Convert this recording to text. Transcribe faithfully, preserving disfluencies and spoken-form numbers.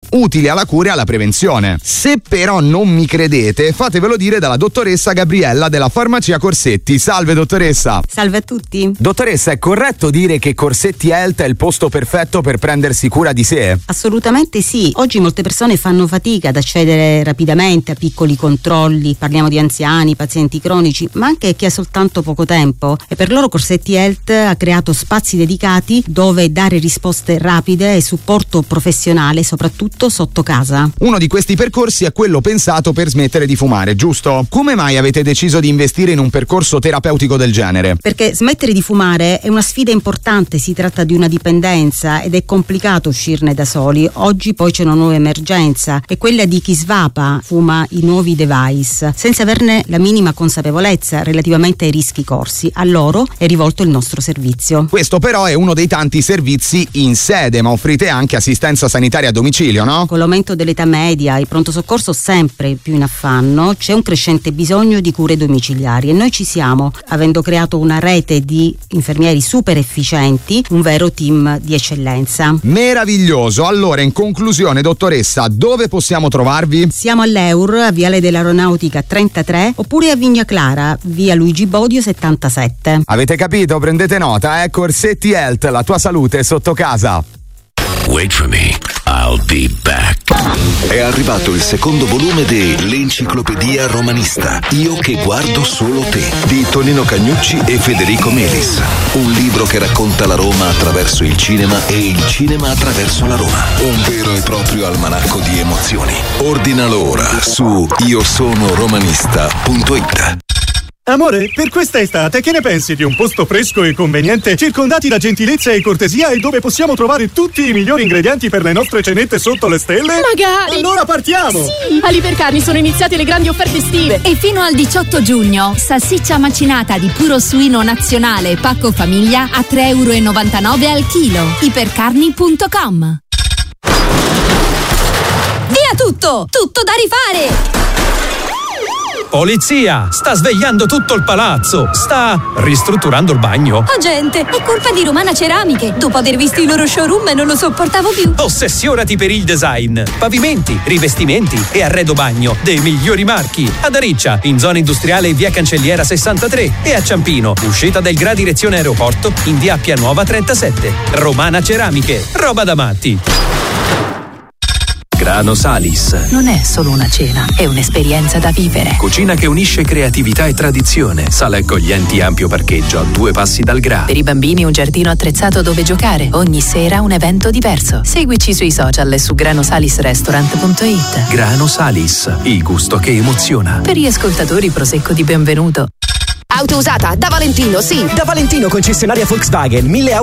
utili alla cura e alla prevenzione. Se però non mi credete, fatevelo dire dalla dottoressa Gabriella della farmacia Corsetti. Salve dottoressa. Salve a tutti. Dottoressa, è corretto dire che Corsetti Health è il posto perfetto per prendersi cura di sé? Assolutamente sì. Oggi molte persone fanno fatica ad accedere rapidamente a piccoli controlli, parliamo di anziani, pazienti cronici, ma anche chi ha soltanto poco tempo, e per loro Corsetti Health ha creato spazi dedicati dove dare risposte rapide e supporto professionale, soprattutto sotto casa. Uno di questi percorsi è quello pensato per smettere di fumare, giusto? Come mai avete deciso di investire in un percorso terapeutico del genere? Perché smettere di fumare è una sfida importante, si tratta di una dipendenza ed è complicato uscirne da soli. Oggi poi c'è una nuova emergenza, è quella di chi svapa, fuma i nuovi device, senza averne la minima consapevolezza relativamente ai rischi corsi. A loro è rivolto il nostro servizio. Questo però è uno dei tanti servizi in sede, ma offrite anche assistenza sanitaria a domicilio, no? Con l'aumento dell'età media, il pronto soccorso sempre più in affanno, c'è un crescente bisogno di cure domiciliari e noi ci siamo, avendo creato una rete di infermieri super efficienti, un vero team di eccellenza. Meraviglioso. Allora, in conclusione, dottoressa, dove possiamo trovarvi? Siamo all'Eur, a Viale dell'Aeronautica trentatré, oppure a Vigna Clara, via Luigi Bodio settantasette. Avete capito? Prendete nota, eh? Corsetti Health, la tua salute è sotto casa. Wait for me, I'll be back. È arrivato il secondo volume de L'Enciclopedia Romanista, Io che guardo solo te, di Tonino Cagnucci e Federico Melis. Un libro che racconta la Roma attraverso il cinema e il cinema attraverso la Roma. Un vero e proprio almanacco di emozioni. Ordinalo ora su io sono romanista punto it. Amore, per questa estate che ne pensi di un posto fresco e conveniente, circondati da gentilezza e cortesia e dove possiamo trovare tutti i migliori ingredienti per le nostre cenette sotto le stelle? Magari! Allora partiamo! Sì! A Lipercarni sono iniziate le grandi offerte estive. E fino al diciotto giugno, salsiccia macinata di puro suino nazionale pacco famiglia a tre virgola novantanove euro al chilo. ipercarni punto com. Via tutto! Tutto da rifare! Polizia! Sta svegliando tutto il palazzo! Sta ristrutturando il bagno! Oh gente, è colpa di Romana Ceramiche! Dopo aver visto i loro showroom non lo sopportavo più! Ossessionati per il design! Pavimenti, rivestimenti e arredo bagno dei migliori marchi! Ad Ariccia, in zona industriale via Cancelliera sessantatré, e a Ciampino, uscita del Gra direzione aeroporto in via Appia Nuova trentasette. Romana Ceramiche, roba da matti! Grano Salis. Non è solo una cena, è un'esperienza da vivere. Cucina che unisce creatività e tradizione. Sala accoglienti, ampio parcheggio a due passi dal Gra. Per i bambini un giardino attrezzato dove giocare. Ogni sera un evento diverso. Seguici sui social e su grano salis restaurant punto it. Grano Salis, il gusto che emoziona. Per gli ascoltatori prosecco di benvenuto. Auto usata da Valentino, sì. Da Valentino concessionaria Volkswagen, mille